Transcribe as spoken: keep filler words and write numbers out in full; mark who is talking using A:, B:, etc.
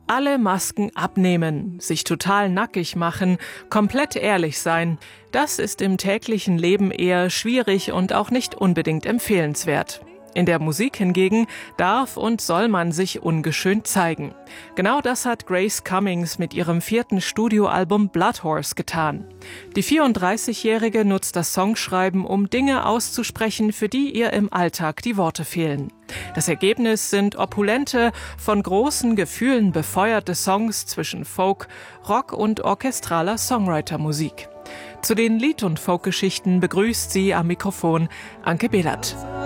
A: Alle Masken abnehmen, sich total nackig machen, komplett ehrlich sein. Das ist im täglichen Leben eher schwierig und auch nicht unbedingt empfehlenswert. In der Musik hingegen darf und soll man sich ungeschönt zeigen. Genau das hat Grace Cummings mit ihrem vierten Studioalbum Blood Horse getan. Die vierunddreißigjährige nutzt das Songschreiben, um Dinge auszusprechen, für die ihr im Alltag die Worte fehlen. Das Ergebnis sind opulente, von großen Gefühlen befeuerte Songs zwischen Folk, Rock und orchestraler Songwriter-Musik. Zu den Lied- und Folkgeschichten begrüßt sie am Mikrofon Anke Behlert.